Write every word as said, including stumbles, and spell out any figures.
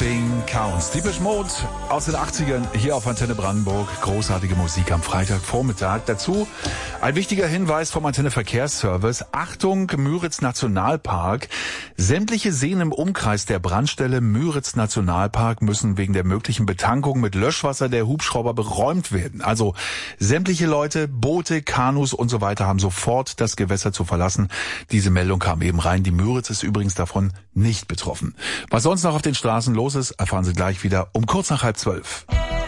Anything Counts. Depeche Mode aus den achtzigern hier auf Antenne Brandenburg. Großartige Musik am Freitagvormittag. Dazu ein wichtiger Hinweis vom Antenne Verkehrsservice. Achtung, Müritz Nationalpark. Sämtliche Seen im Umkreis der Brandstelle Müritz Nationalpark müssen wegen der möglichen Betankung mit Löschwasser der Hubschrauber beräumt werden. Also sämtliche Leute, Boote, Kanus und so weiter haben sofort das Gewässer zu verlassen. Diese Meldung kam eben rein. Die Müritz ist übrigens davon nicht betroffen. Was sonst noch auf den Straßen los ist, erfahren Sie gleich wieder um kurz nach halb zwölf.